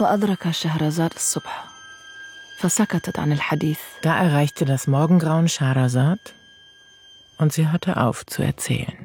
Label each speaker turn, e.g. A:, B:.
A: فأدرك شهرزاد الصبح فسكتت عن الحديث.
B: Da erreichte das Morgengrauen Scheherazad und sie hörte auf zu erzählen.